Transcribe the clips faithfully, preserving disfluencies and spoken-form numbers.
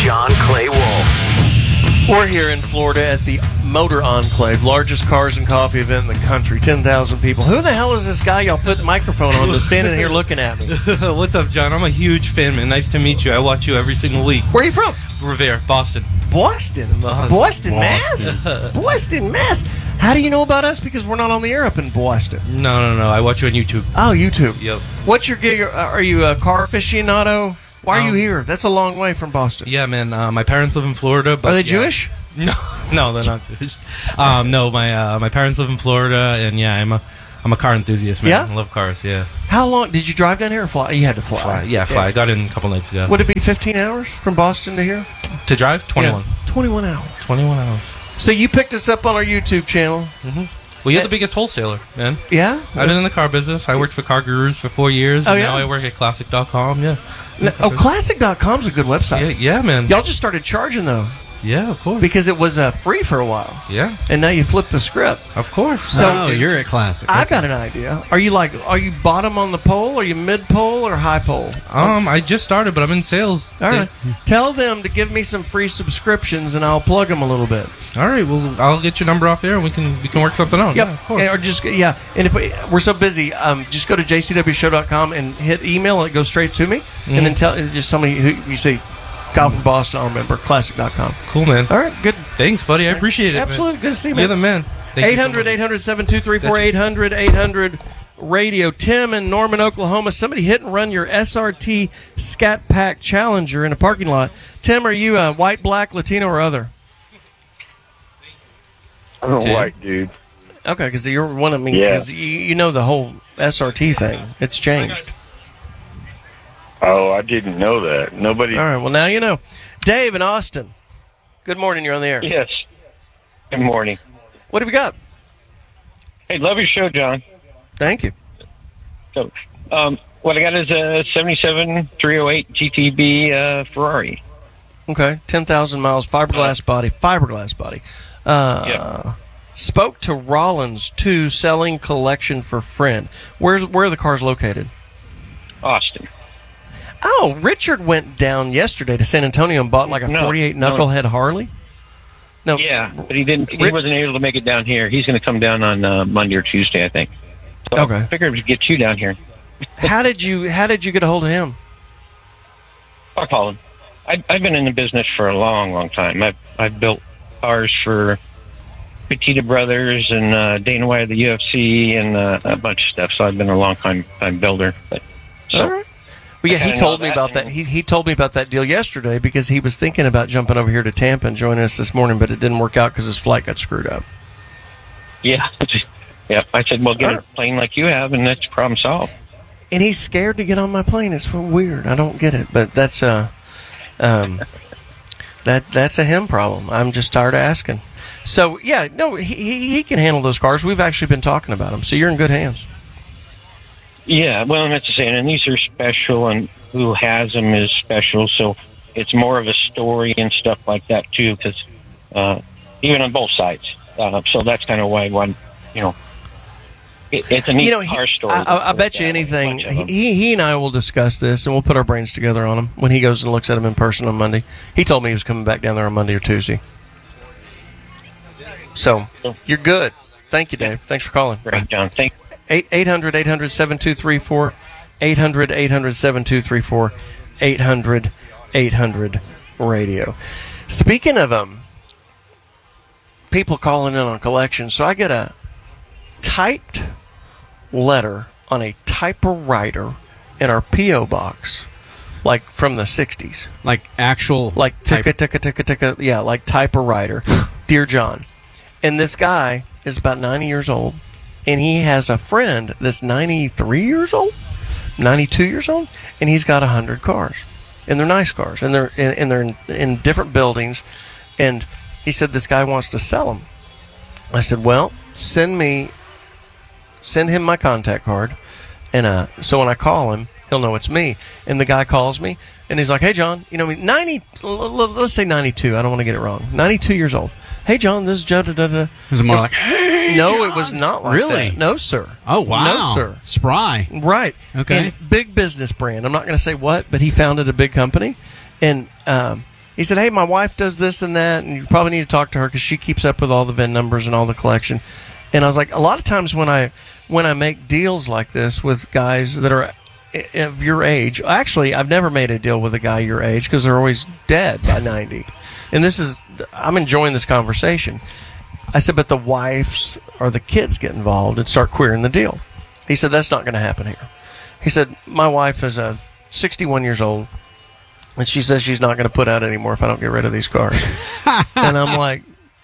John Clay Wolf. We're here in Florida at the Motor Enclave, largest cars and coffee event in the country, ten thousand people. Who the hell is this guy y'all put the microphone on that's standing here looking at me? What's up, John? I'm a huge fan, man. Nice to meet you. I watch you every single week. Where are you from? Revere, Boston. Boston? Boston, Mass? Boston, Mass? How do you know about us? Because we're not on the air up in Boston. No, no, no. I watch you on YouTube. Oh, YouTube. Yep. What's your gig? Are you a car aficionado? Why are um, you here? That's a long way from Boston. Yeah, man. Uh, my parents live in Florida. But are they yeah. Jewish? No, no, they're not Jewish. Um, no, my uh, my parents live in Florida, and yeah, I'm a I'm a car enthusiast, man. Yeah? I love cars. Yeah. How long did you drive down here or fly? You had to fly. fly yeah, fly. Yeah. I got in a couple nights ago. Would it be fifteen hours from Boston to here? To drive? twenty-one. Yeah. twenty-one hours. twenty-one hours. So you picked us up on our YouTube channel. Mm-hmm. Well, you're the biggest wholesaler, man. Yeah? I've been in the car business. I worked for Car Gurus for four years. Oh, and yeah? Now I work at Classic dot com, yeah. Now, oh, Classic dot com's a good website. Yeah, yeah, man. Y'all just started charging, though. Yeah, of course. Because it was uh, free for a while. Yeah. And now you flipped the script. Of course. So oh, you're at Classic. I got an idea. Are you like, are you bottom on the pole? Are you mid pole or high pole? Um, I just started, but I'm in sales. All right. Tell them to give me some free subscriptions, and I'll plug them a little bit. All right. Well, I'll get your number off there, and we can we can work something out. Yep. Yeah, of course. Or just yeah. And if we, we're so busy, um, just go to j c w show dot com and hit email, and it goes straight to me. Mm-hmm. And then tell just somebody who you say. Kyle from Boston, I'll remember. Classic dot com. Cool, man. All right, good. Thanks, buddy. I appreciate it. Absolutely. Man. Good to see you, man. You're the man. eight hundred, eight hundred, seven two three four, eight hundred, eight hundred radio. Tim in Norman, Oklahoma. Somebody hit and run your S R T Scat Pack Challenger in a parking lot. Tim, are you a white, black, Latino, or other? I'm a Tim? white dude. Okay, because you're one of me. Yeah. Because you, you know the whole S R T thing. It's changed. Oh, I didn't know that. Nobody. All right, well, now you know. Dave in Austin. Good morning. You're on the air. Yes. Good morning. What have you got? Hey, love your show, John. Thank you. So, um, what I got is a seventy-seven three oh eight G T B uh, Ferrari. Okay, ten thousand miles, fiberglass body, fiberglass body. Uh, yeah. Spoke to Rollins two, selling collection for friend. Where's where are the cars located? Austin. Oh, Richard went down yesterday to San Antonio and bought like a No, forty-eight no. knucklehead Harley. No, Yeah, but he didn't. He Rick- wasn't able to make it down here. He's going to come down on uh, Monday or Tuesday, I think. So Okay. I figured we'd get you down here. how did you how did you get a hold of him? I call him. I, I've been in the business for a long, long time. I've I've built cars for Petita Brothers and uh, Dana White of the U F C and uh, a bunch of stuff. So I've been a long time time builder. But so. All right. Well, yeah, he kinda told know me that, about that. and- He he told me about that deal yesterday because he was thinking about jumping over here to Tampa and joining us this morning, but it didn't work out because his flight got screwed up. Yeah, yeah. I said, well, get All a right. plane like you have, and that's problem solved. And he's scared to get on my plane. It's so weird. I don't get it, but that's uh, um, that that's a him problem. I'm just tired of asking. So yeah, no, he he, he can handle those cars. We've actually been talking about them, so you're in good hands. Yeah, well, I'm not saying, and these are special, and who has them is special, so it's more of a story and stuff like that too, because uh, even on both sides. Uh, so that's kind of why one, you know, it, it's a neat You know, he, car story. I, I, I bet you Yeah, anything. a bunch of them. He he and I will discuss this, and we'll put our brains together on him when he goes and looks at him in person on Monday. He told me he was coming back down there on Monday or Tuesday. So you're good. Thank you, Dave. Thanks for calling. Great, John. Thank eight hundred, eight hundred, seven two three four, eight hundred, eight hundred, seven two three four, eight hundred, eight hundred radio. Speaking of um, people calling in on collections, so I get a typed letter on a typewriter in our P O box, like from the sixties. Like actual, Like ticka, ticka, ticka, ticka, yeah, like typewriter. Dear John. And this guy is about ninety years old. And he has a friend that's ninety-three years old, ninety-two years old, and he's got one hundred cars. And they're nice cars, and they're in, and they're in, in different buildings. And he said this guy wants to sell them. I said, well, send me, send him my contact card. And uh, so when I call him, he'll know it's me. And the guy calls me, and he's like, hey, John, you know, ninety, let's say ninety-two. I don't want to get it wrong. ninety-two years old. Hey, John, this is Joe. Da, da, da. was it more like, hey, No, John? it was not like Really? that. No, sir. Oh, wow. No, sir. Spry. Right. Okay. And big business brand. I'm not going to say what, but he founded a big company. And um, He said, hey, my wife does this and that, and you probably need to talk to her because she keeps up with all the V I N numbers and all the collection. And I was like, a lot of times when I when I make deals like this with guys that are of your age, actually, I've never made a deal with a guy your age because they're always dead by ninety. And this is, I'm enjoying this conversation. I said, but the wives or the kids get involved and start queering the deal. He said, that's not going to happen here. He said, my wife is a sixty-one years old, and she says she's not going to put out anymore if I don't get rid of these cars. And I'm like,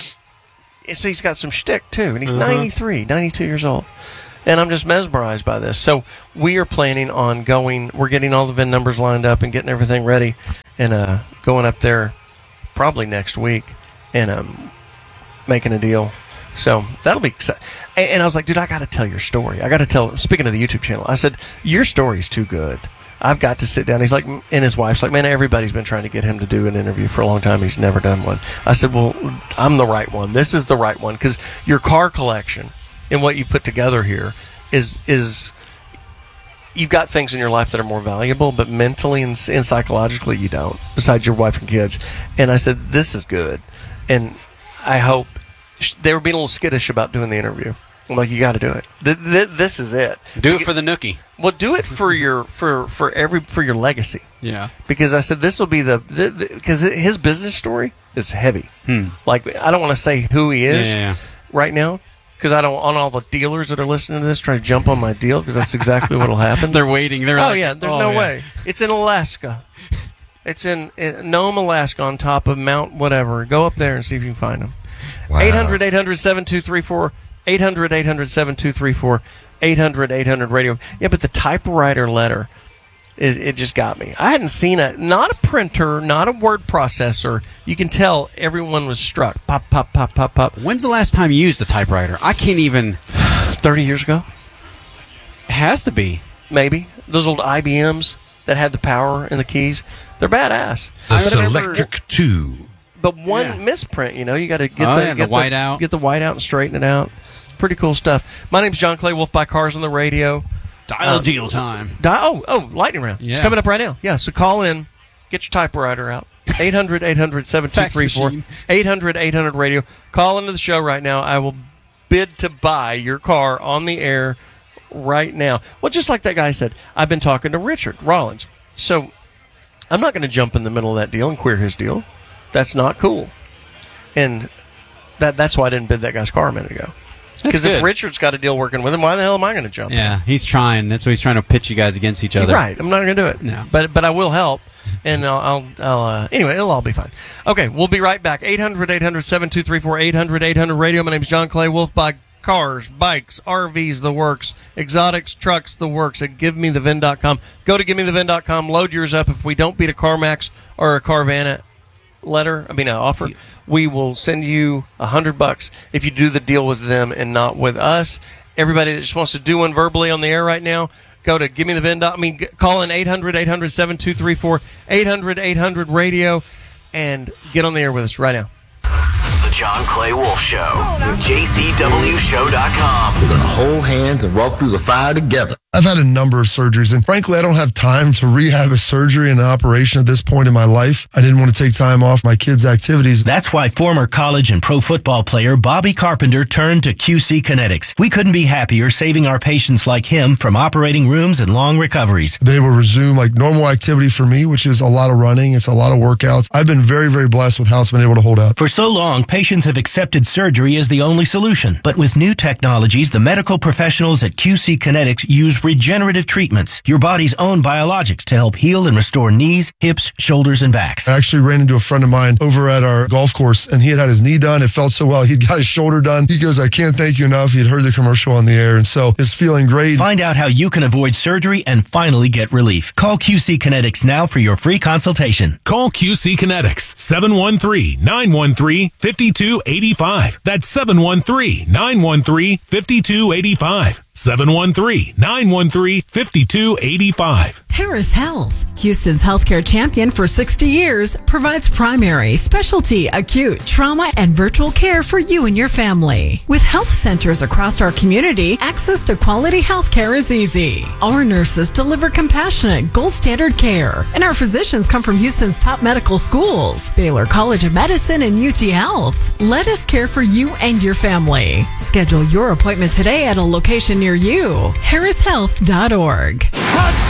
so he's got some shtick, too. And he's uh-huh. ninety-three, ninety-two years old. And I'm just mesmerized by this. So we are planning on going, we're getting all the V I N numbers lined up and getting everything ready and uh, going up there probably next week and um, making a deal. So that'll be exciting. And, and I was like, dude, I got to tell your story. I got to tell, speaking of the YouTube channel, I said, your story's too good. I've got to sit down. He's like, and his wife's like, man, everybody's been trying to get him to do an interview for a long time. He's never done one. I said, well, I'm the right one. This is the right one because your car collection and what you've put together here is, is you've got things in your life that are more valuable, but mentally and, and psychologically you don't, besides your wife and kids. And I said, this is good. And I hope they were being a little skittish about doing the interview. I'm like, you got to do it. Th- th- this is it. Do it for the nookie. Well, do it for your for for every for your legacy. Yeah. Because I said this will be the because his business story is heavy. Hmm. Like I don't want to say who he is yeah, yeah, yeah. right now because I don't want all the dealers that are listening to this try to jump on my deal because that's exactly what'll happen. They're waiting. They're oh like, yeah. There's oh, no yeah. way. It's in Alaska. It's in, in Nome, Alaska, on top of Mount whatever. Go up there and see if you can find them. eight hundred, eight hundred, seven two three four eight hundred, eight hundred, seven two three four eight hundred, eight hundred radio. Yeah, but the typewriter letter, is it just got me. I hadn't seen a, not a printer, not a word processor. You can tell everyone was struck. Pop, pop, pop, pop, pop. When's the last time you used a typewriter? I can't even. thirty years ago? It has to be. Maybe. Those old I B Ms that had the power and the keys, they're badass. The I remember, Selectric two. But one Yeah. misprint, you know, you got to get oh, the, yeah, get the white out. Get the white out and straighten it out. Pretty cool stuff. My name's John Clay Wolf by Cars on the Radio. Dial Um, deal time. Di- oh, oh, lightning round. Yeah. It's coming up right now. Yeah, so call in. Get your typewriter out. eight hundred, eight hundred, seven two three four eight hundred, eight hundred radio. Call into the show right now. I will bid to buy your car on the air right now. Well, just like that guy said, I've been talking to Richard Rollins. So I'm not going to jump in the middle of that deal and queer his deal. That's not cool. And that that's why I didn't bid that guy's car a minute ago. Because if Richard's got a deal working with him, why the hell am I going to jump Yeah, in? he's trying. That's why he's trying to pitch you guys against each other. Right. I'm not going to do it. No. But but I will help. And I'll, I'll, I'll uh, anyway, it'll all be fine. Okay, we'll be right back. eight hundred, eight hundred, seven two three four eight hundred, eight hundred radio. My name's John Clay Wolf by Cars, Bikes, R Vs, the works, exotics, trucks, the works at give me the vin dot com. Go to give me the vin dot com, load yours up. If we don't beat a CarMax or a Carvana letter, I mean, an offer, we will send you a hundred bucks if you do the deal with them and not with us. Everybody that just wants to do one verbally on the air right now, go to give me the vin. I mean, call in eight hundred, eight hundred, seven two three four eight hundred, eight hundred radio and get on the air with us right now. The John Clay Wolf Show. J C W show dot com. We're going to hold hands and walk through the fire together. I've had a number of surgeries, and frankly, I don't have time to rehab a surgery and an operation at this point in my life. I didn't want to take time off my kids' activities. That's why former college and pro football player Bobby Carpenter turned to Q C Kinetics. We couldn't be happier saving our patients like him from operating rooms and long recoveries. They will resume like normal activity for me, which is a lot of running. It's a lot of workouts. I've been very, very blessed with how it's been able to hold up. For so long, patients have accepted surgery as the only solution. But with new technologies, the medical professionals at Q C Kinetics use regenerative treatments, your body's own biologics, to help heal and restore knees, hips, shoulders, and backs. I actually ran into a friend of mine over at our golf course, and he had had his knee done. It felt so well. He'd got his shoulder done. He goes, I can't thank you enough. He'd heard the commercial on the air, and so it's feeling great. Find out how you can avoid surgery and finally get relief. Call Q C Kinetics now for your free consultation. Call Q C Kinetics, seven one three, nine one three, five two eight five. That's seven one three, nine one three, five two eight five. seven one three, nine one three, five two eight five. Harris Health, Houston's healthcare champion for sixty years, provides primary, specialty, acute, trauma, and virtual care for you and your family. With health centers across our community, access to quality healthcare is easy. Our nurses deliver compassionate, gold standard care, and our physicians come from Houston's top medical schools, Baylor College of Medicine and U T Health. Let us care for you and your family. Schedule your appointment today at a location near you. harris health dot org.